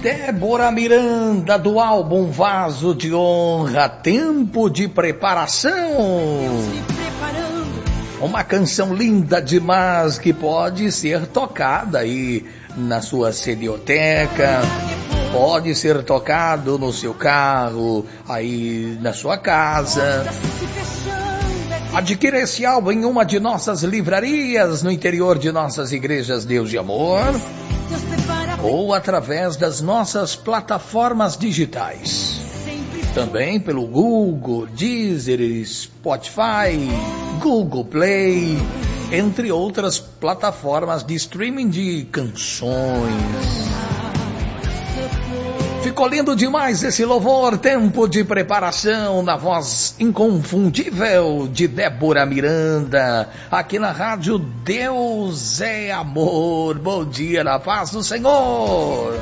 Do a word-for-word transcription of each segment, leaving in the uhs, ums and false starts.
Débora Miranda, do álbum Vaso de Honra, Tempo de Preparação. Uma canção linda demais que pode ser tocada aí na sua CD-oteca, pode ser tocado no seu carro, aí na sua casa. Adquira esse álbum em uma de nossas livrarias, no interior de nossas igrejas Deus de Amor, ou através das nossas plataformas digitais. Também pelo Google, Deezer, Spotify, Google Play, entre outras plataformas de streaming de canções. Ficou lindo demais esse louvor, Tempo de Preparação, na voz inconfundível de Débora Miranda, aqui na rádio Deus é Amor. Bom dia, na paz do Senhor.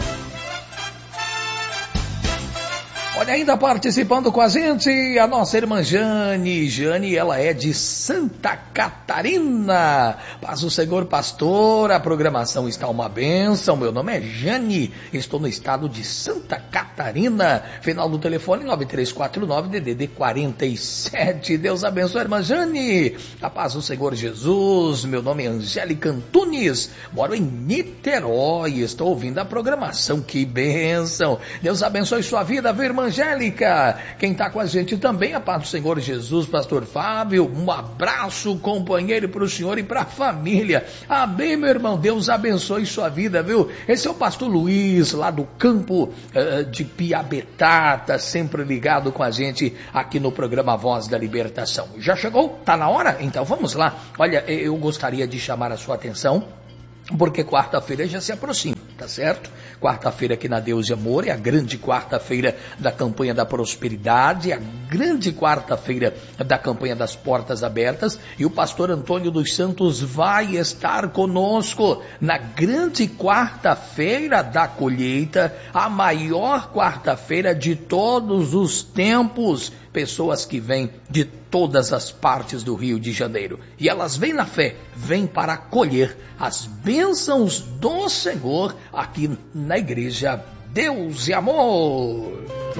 Olha, ainda participando com a gente, a nossa irmã Jane. Jane, ela é de Santa Catarina. Paz do Senhor, pastor, a programação está uma bênção. Meu nome é Jane, estou no estado de Santa Catarina. Final do telefone nove três quatro nove, D D D quarenta e sete. Deus abençoe, irmã Jane. A paz do Senhor Jesus. Meu nome é Angélica Antunes, moro em Niterói. Estou ouvindo a programação, que bênção. Deus abençoe sua vida, viu, irmã Angélica? Quem está com a gente também, a paz do Senhor Jesus, pastor Fábio. Um abraço, companheiro, para o senhor e para a família. Amém, meu irmão. Deus abençoe sua vida, viu? Esse é o pastor Luiz, lá do campo uh, de Piabetá, tá sempre ligado com a gente aqui no programa Voz da Libertação. Já chegou? Tá na hora? Então vamos lá. Olha, eu gostaria de chamar a sua atenção, porque quarta-feira já se aproxima, tá certo? Quarta-feira aqui na Deus de Amor é a grande quarta-feira da campanha da prosperidade, a grande quarta-feira da campanha das portas abertas, e o pastor Antônio dos Santos vai estar conosco na grande quarta-feira da colheita, a maior quarta-feira de todos os tempos. Pessoas que vêm de todas as partes do Rio de Janeiro, e elas vêm na fé, vêm para colher as bênçãos do Senhor aqui na igreja Deus e Amor.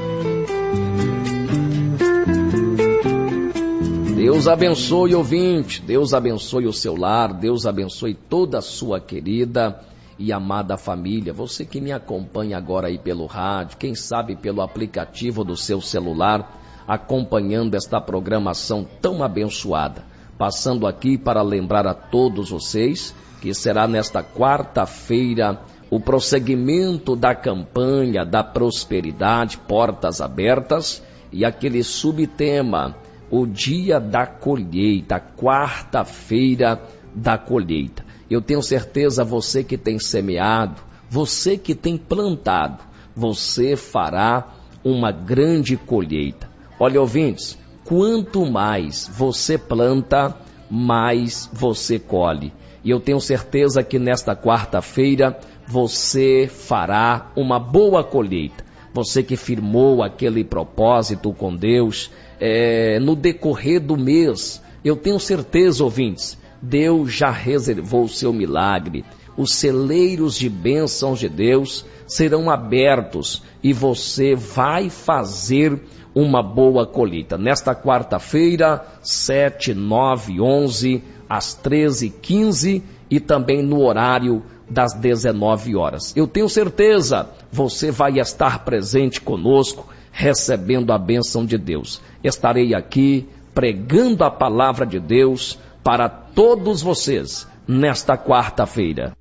Deus abençoe, ouvinte, Deus abençoe o seu lar, Deus abençoe toda a sua querida e amada família. Você que me acompanha agora aí pelo rádio, quem sabe pelo aplicativo do seu celular, acompanhando esta programação tão abençoada. Passando aqui para lembrar a todos vocês que será nesta quarta-feira o prosseguimento da campanha da prosperidade, portas abertas, e aquele subtema, o dia da colheita, quarta-feira da colheita. Eu tenho certeza, você que tem semeado, você que tem plantado, você fará uma grande colheita. Olha, ouvintes, quanto mais você planta, mais você colhe. E eu tenho certeza que nesta quarta-feira você fará uma boa colheita. Você que firmou aquele propósito com Deus, é, no decorrer do mês, eu tenho certeza, ouvintes, Deus já reservou o seu milagre. Os celeiros de bênçãos de Deus serão abertos e você vai fazer uma boa colheita. Nesta quarta-feira, sete, nove, onze, às treze e quinze e também no horário das dezenove horas. Eu tenho certeza, você vai estar presente conosco, recebendo a bênção de Deus. Estarei aqui pregando a palavra de Deus para todos vocês nesta quarta-feira.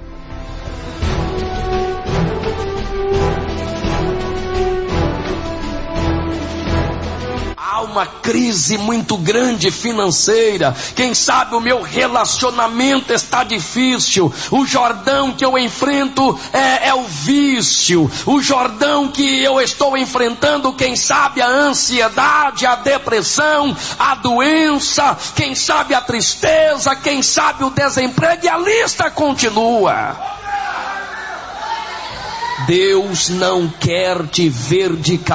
Uma crise muito grande financeira, quem sabe o meu relacionamento está difícil, o Jordão que eu enfrento é, é o vício, o Jordão que eu estou enfrentando, quem sabe a ansiedade, a depressão, a doença, quem sabe a tristeza, quem sabe o desemprego, e a lista continua. Deus não quer te ver de cabeça